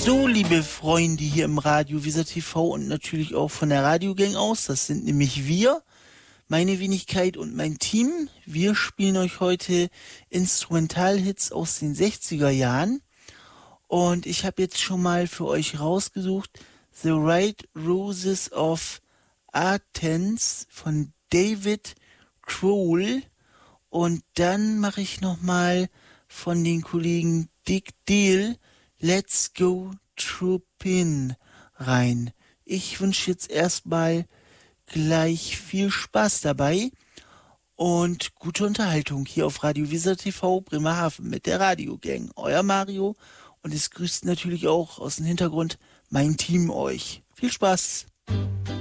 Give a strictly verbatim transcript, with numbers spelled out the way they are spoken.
So, liebe Freunde hier im Radio Visa T V und natürlich auch von der Radiogang aus, das sind nämlich wir, meine Wenigkeit und mein Team. Wir spielen euch heute Instrumentalhits aus den sechziger Jahren und ich habe jetzt schon mal für euch rausgesucht The White Roses of Athens von David Crowell und dann mache ich nochmal von den Kollegen Dick Dale Let's Go Troopin rein. Ich wünsche jetzt erstmal gleich viel Spaß dabei und gute Unterhaltung hier auf Radio Visa T V Bremerhaven mit der Radiogang. Euer Mario und es grüßt natürlich auch aus dem Hintergrund mein Team euch. Viel Spaß!